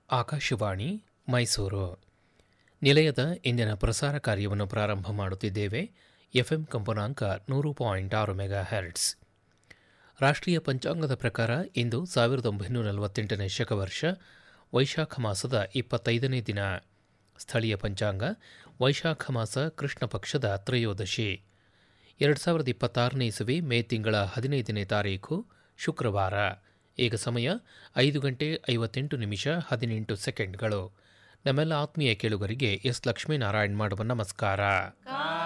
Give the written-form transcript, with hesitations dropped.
ಆಕಾಶವಾಣಿ ಮೈಸೂರು ನಿಲಯದ ಇಂದಿನ ಪ್ರಸಾರ ಕಾರ್ಯವನ್ನು ಪ್ರಾರಂಭ ಮಾಡುತ್ತಿದ್ದೇವೆ. ಎಫ್ಎಂ ಕಂಪನಾಂಕ 100.6 ಮೆಗಾ ಹೆರ್ಟ್ಸ್. ರಾಷ್ಟ್ರೀಯ ಪಂಚಾಂಗದ ಪ್ರಕಾರ ಇಂದು 1948ನೇ ಶಕವರ್ಷ ವೈಶಾಖ ಮಾಸದ 25ನೇ ದಿನ. ಸ್ಥಳೀಯ ಪಂಚಾಂಗ ವೈಶಾಖ ಮಾಸ ಕೃಷ್ಣ ಪಕ್ಷದ ತ್ರಯೋದಶಿ. 2026ನೇ ಇಸವಿ ಮೇ ತಿಂಗಳ 15ನೇ ತಾರೀಖು ಶುಕ್ರವಾರ. ಈಗ ಸಮಯ 5:58 18 ಸೆಕೆಂಡ್ಗಳು. ನಮ್ಮೆಲ್ಲ ಆತ್ಮೀಯ ಕೇಳುಗರಿಗೆ ಎಸ್ ಲಕ್ಷ್ಮೀನಾರಾಯಣ್ ಮಾಡುವ ನಮಸ್ಕಾರ.